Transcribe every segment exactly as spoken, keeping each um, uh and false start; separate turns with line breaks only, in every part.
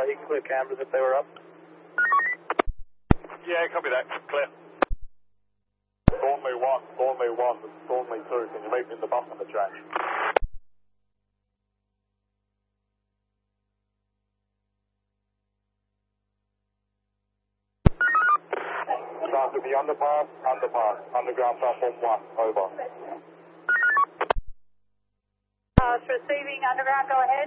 uh, he can clear cameras if they were up.
Yeah, copy that. Clear.
Thornley one, Thornley one, this is Thornley two. Can you meet me in the bus interchange? Start to the underpass, underpass, underground platform one, over.
Uh, it's receiving underground, go ahead.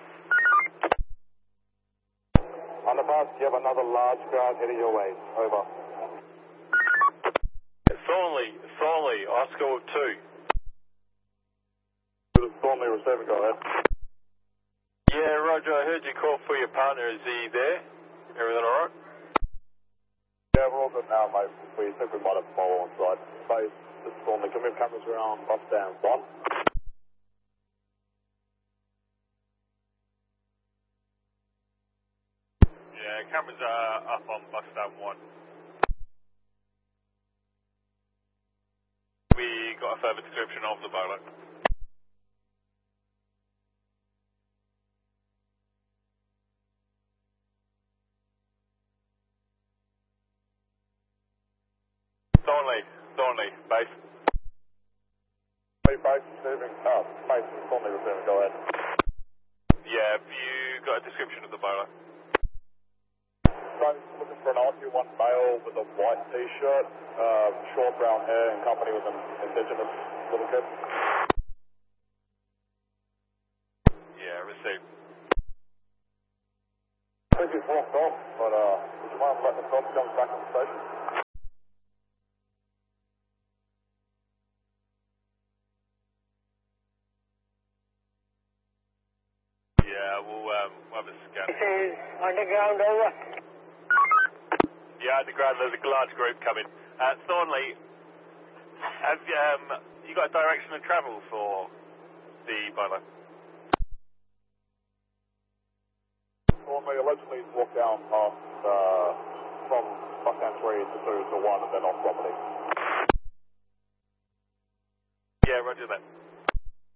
Underpass, you have another large crowd heading your way, over.
Thornley, Thornley, Oscar two.
This is Thornley receiving, go ahead.
Yeah, Roger, I heard you call for your partner. Is he there? Everything alright?
Yeah, we're all good now, mate. We think we might have a follow on site. Base, this is Thornley. Can we have cameras around bus stand one?
Yeah, cameras are up on bus stand one. We got a further description of the bowler. Thornley, Thornley, base.
Hey, base receiving. Oh, base, this is Thornley receiving, go ahead.
Yeah, have you got a description of the bowler?
So, looking for an R Q one male with a white t-shirt, uh, short brown hair, in company with an indigenous little kid.
Yeah, received.
I think he's walked off, but uh, would you mind letting us know if he comes back on the station?
Yeah, we'll, um, we'll have a scan.
This is underground, over.
Yeah, underground, there's a large group coming. Uh, Thornley, have um, you got a direction of travel for the bowler?
Thornley allegedly walked down past, uh, from bus stand three to two to one and then off property.
Yeah, roger that.